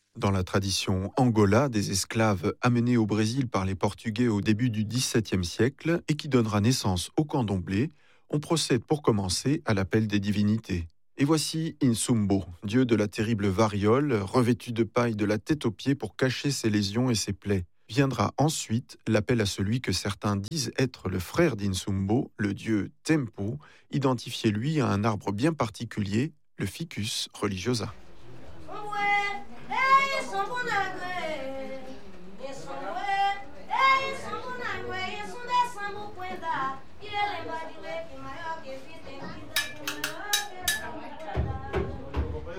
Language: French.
Dans la tradition Angola, des esclaves amenés au Brésil par les Portugais au début du XVIIe siècle et qui donnera naissance au candomblé, on procède pour commencer à l'appel des divinités. Et voici Insumbo, dieu de la terrible variole, revêtu de paille de la tête aux pieds pour cacher ses lésions et ses plaies. Viendra ensuite l'appel à celui que certains disent être le frère d'Insumbo, le dieu Tempo, identifié lui à un arbre bien particulier, le Ficus religiosa.